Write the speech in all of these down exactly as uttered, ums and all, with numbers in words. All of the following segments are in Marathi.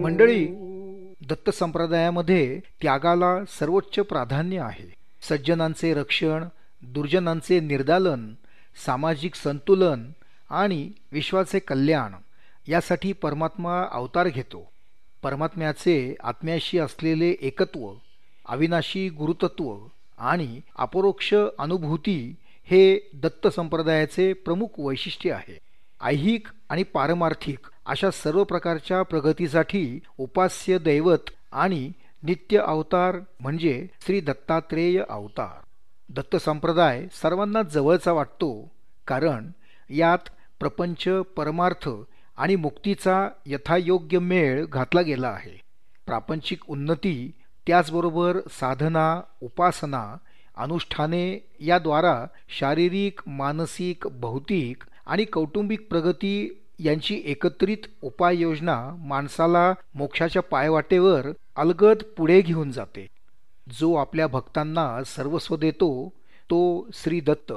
मंडळी, दत्त संप्रदायामध्ये त्यागाला सर्वोच्च प्राधान्य आहे. सज्जनांचे रक्षण, दुर्जनांचे निर्दालन, सामाजिक संतुलन आणि विश्वाचे कल्याण यासाठी परमात्मा अवतार घेतो. परमात्म्याचे आत्म्याशी असलेले एकत्व, अविनाशी गुरुतत्व आणि अपरोक्ष अनुभूती हे दत्त संप्रदायाचे प्रमुख वैशिष्ट्य आहे. ऐहिक आणि पारमार्थिक अशा सर्व प्रकारच्या प्रगतीसाठी उपास्य दैवत आणि नित्य अवतार म्हणजे श्री दत्तात्रेय अवतार. दत्त संप्रदाय सर्वांना जवळचा वाटतो, कारण यात प्रपंच, परमार्थ आणि मुक्तीचा यथायोग्य मेळ घातला गेला आहे. प्रापंचिक उन्नती, त्याचबरोबर साधना, उपासना, अनुष्ठाने याद्वारा शारीरिक, मानसिक, भौतिक आणि कौटुंबिक प्रगती यांची एकत्रित उपाययोजना माणसाला मोक्षाच्या पायवाटेवर अलगद पुढे घेऊन जाते. जो आपल्या भक्तांना सर्वस्व देतो तो श्री दत्त.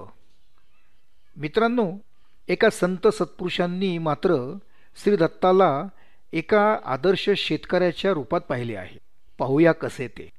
मित्रांनो, एका संत सत्पुरुषांनी मात्र श्री दत्ताला एका आदर्श शेतकऱ्याच्या रूपात पाहिले आहे. पाहूया कसे ते.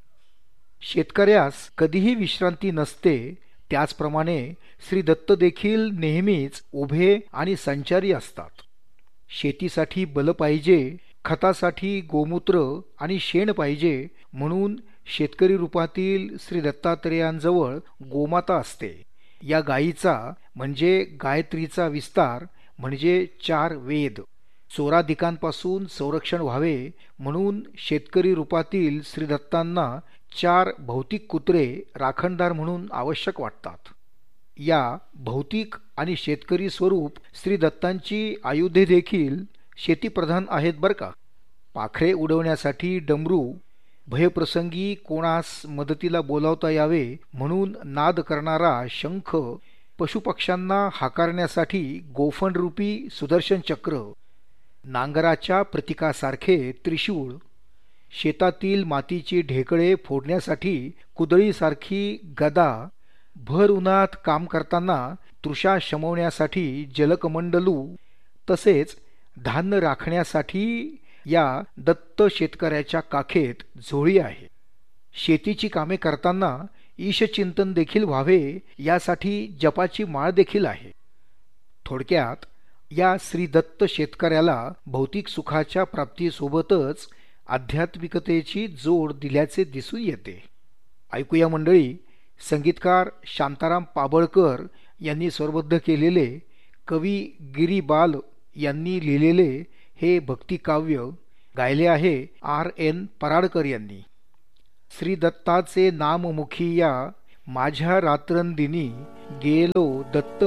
शेतकऱ्यास कधीही विश्रांती नसते, त्याचप्रमाणे श्री दत्त देखील नेहमीच उभे आणि संचारी असतात. शेतीसाठी बल पाहिजे, खतासाठी गोमूत्र आणि शेण पाहिजे, म्हणून शेतकरी रूपातील श्री दत्तात्रेयांजवळ गोमाता असते. या गायीचा म्हणजे गायत्रीचा विस्तार म्हणजे चार वेद, चोरादिकांपासून संरक्षण व्हावे म्हणून शेतकरी रूपातील श्री दत्तांना चार भौतिक कुत्रे राखणदार म्हणून आवश्यक वाटतात. या भौतिक आणि शेतकरी स्वरूप श्री दत्तांची आयुधे देखील शेतीप्रधान आहेत बरं का. पाखरे उडवण्यासाठी डमरू, भयप्रसंगी कोणास मदतीला बोलावता यावे म्हणून नाद करणारा शंख, पशुपक्ष्यांना हाकारण्यासाठी गोफणरूपी सुदर्शन चक्र, नांगराच्या प्रतीकासारखे त्रिशूळ, शेतातील मातीची ढेकळे फोडण्यासाठी कुदळीसारखी गदा, भर उन्हात काम करताना तृषा शमवण्यासाठी जलकमंडलू, तसेच धान्य राखण्यासाठी या दत्त शेतकऱ्याच्या काखेत झोळी आहे. शेतीची कामे करताना ईशचिंतन देखील व्हावे यासाठी जपाची माळ देखील आहे. थोडक्यात या श्री दत्त शेतकऱ्याला भौतिक सुखाच्या प्राप्तीसोबतच आध्यात्मिकतेची जोड दिल्याचे दिसून येते. ऐकूया मंडळी, संगीतकार शांताराम पाबळकर यांनी स्वरबद्ध केलेले, कवी गिरी बाल यांनी लिहिलेले हे भक्तिकाव्य गायले आहे आर एन पराडकर यांनी. श्री दत्ताचे नाम मुखी या माझ्या रात्रंदिनी, गेलो दत्त